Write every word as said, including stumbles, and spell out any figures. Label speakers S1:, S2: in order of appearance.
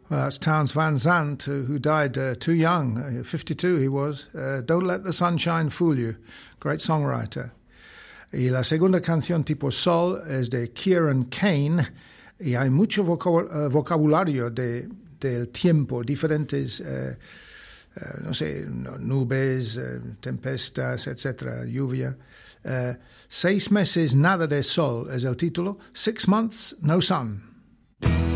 S1: Well, that's Townes Van Zandt, who, who died uh, too young. Uh, fifty-two he was. Uh, Don't Let the Sunshine Fool You. Great songwriter. Y la segunda canción tipo Sol es de Kieran Kane. Y hay mucho vocabulario de, del tiempo, diferentes, uh, uh, no sé, nubes, uh, tempestas, etcétera, lluvia. Uh, Seis meses nada de sol es el título. Six months no sun.